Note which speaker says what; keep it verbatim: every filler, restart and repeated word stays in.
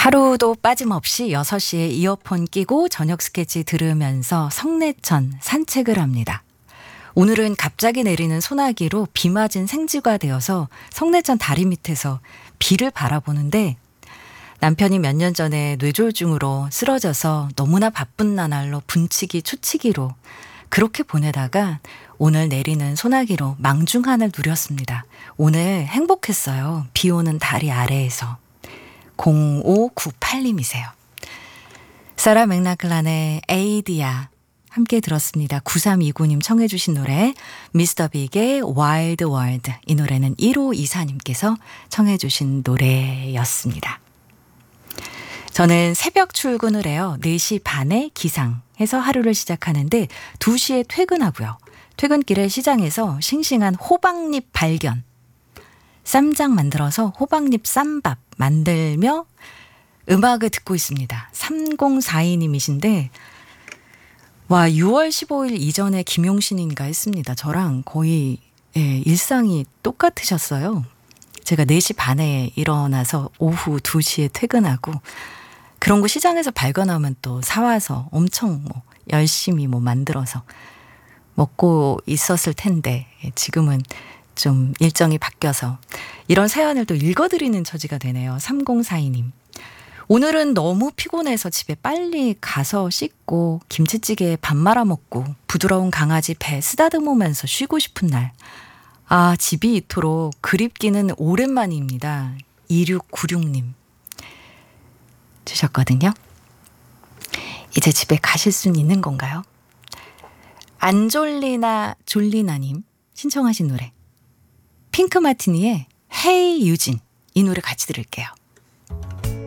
Speaker 1: 하루도 빠짐없이 여섯 시에 이어폰 끼고 저녁 스케치 들으면서 성내천 산책을 합니다. 오늘은 갑자기 내리는 소나기로 비 맞은 생지가 되어서 성내천 다리 밑에서 비를 바라보는데 남편이 몇 년 전에 뇌졸중으로 쓰러져서 너무나 바쁜 나날로 분치기 초치기로 그렇게 보내다가 오늘 내리는 소나기로 망중한을 누렸습니다. 오늘 행복했어요. 비 오는 다리 아래에서. 공오구팔님이세요. 사라 맥락클란의 에이디야 함께 들었습니다. 구삼이구님 청해 주신 노래 미스터 빅의 와일드 월드, 이 노래는 일오이사님께서 청해 주신 노래였습니다. 저는 새벽 출근을 해요. 네 시 반에 기상해서 하루를 시작하는데 두 시에 퇴근하고요. 퇴근길에 시장에서 싱싱한 호박잎 발견. 쌈장 만들어서 호박잎 쌈밥 만들며 음악을 듣고 있습니다. 삼공사이님이신데 와, 유월 십오일 이전에 김용신인가 했습니다. 저랑 거의 예, 일상이 똑같으셨어요. 제가 네 시 반에 일어나서 오후 두 시에 퇴근하고 그런 거 시장에서 발견하면 또 사와서 엄청 뭐 열심히 뭐 만들어서 먹고 있었을 텐데 지금은 좀 일정이 바뀌어서 이런 사연을 또 읽어드리는 처지가 되네요. 삼공사이님. 오늘은 너무 피곤해서 집에 빨리 가서 씻고 김치찌개에 밥 말아 먹고 부드러운 강아지 배 쓰다듬으면서 쉬고 싶은 날. 아, 집이 이토록 그립기는 오랜만입니다. 이육구육님 주셨거든요. 이제 집에 가실 수는 있는 건가요? 안졸리나 졸리나님 신청하신 노래 핑크 마티니의 헤이 유진, 이 노래 같이 들을게요.